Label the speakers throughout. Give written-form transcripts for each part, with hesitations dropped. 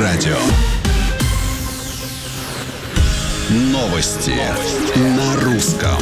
Speaker 1: радио. Новости на русском.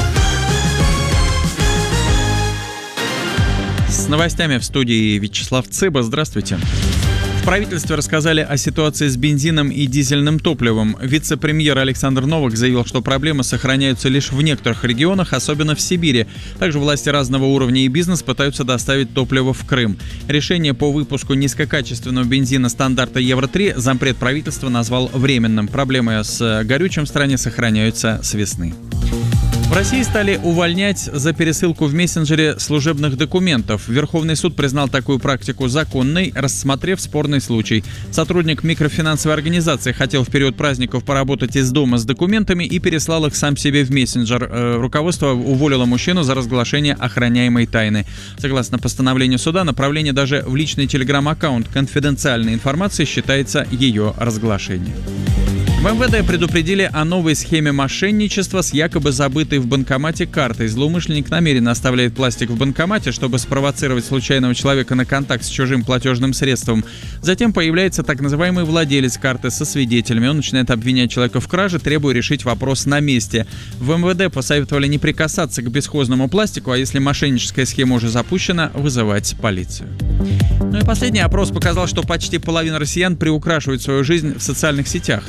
Speaker 2: С новостями в студии Вячеслав Цыба. Здравствуйте. В правительстве рассказали о ситуации с бензином и дизельным топливом. Вице-премьер Александр Новак заявил, что проблемы сохраняются лишь в некоторых регионах, особенно в Сибири. Также власти разного уровня и бизнес пытаются доставить топливо в Крым. Решение по выпуску низкокачественного бензина стандарта Евро-3 зампред правительства назвал временным. Проблемы с горючим в стране сохраняются с весны. В России стали увольнять за пересылку в мессенджере служебных документов. Верховный суд признал такую практику законной, рассмотрев спорный случай. Сотрудник микрофинансовой организации хотел в период праздников поработать из дома с документами и переслал их сам себе в мессенджер. Руководство уволило мужчину за разглашение охраняемой тайны. Согласно постановлению суда, направление даже в личный телеграм-аккаунт конфиденциальной информации считается ее разглашением. В МВД предупредили о новой схеме мошенничества с якобы забытой в банкомате картой. Злоумышленник намеренно оставляет пластик в банкомате, чтобы спровоцировать случайного человека на контакт с чужим платежным средством. Затем появляется так называемый владелец карты со свидетелями. Он начинает обвинять человека в краже, требуя решить вопрос на месте. В МВД посоветовали не прикасаться к бесхозному пластику, а если мошенническая схема уже запущена, вызывать полицию. Ну и последний опрос показал, что почти половина россиян приукрашивают свою жизнь в социальных сетях.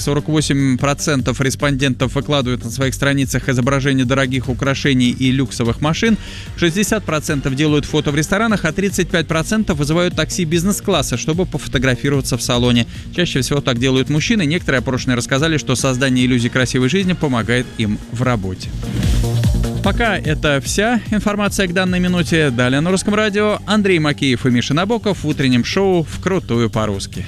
Speaker 2: 48% респондентов выкладывают на своих страницах изображения дорогих украшений и люксовых машин, 60% делают фото в ресторанах, а 35% вызывают такси бизнес-класса, чтобы пофотографироваться в салоне. Чаще всего так делают мужчины. Некоторые опрошенные рассказали, что создание иллюзий красивой жизни помогает им в работе. Пока это вся информация к данной минуте. Далее на Русском радио Андрей Макеев и Миша Набоков в утреннем шоу «Вкрутую по-русски».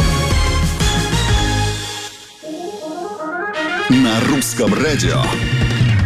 Speaker 1: На Русском радио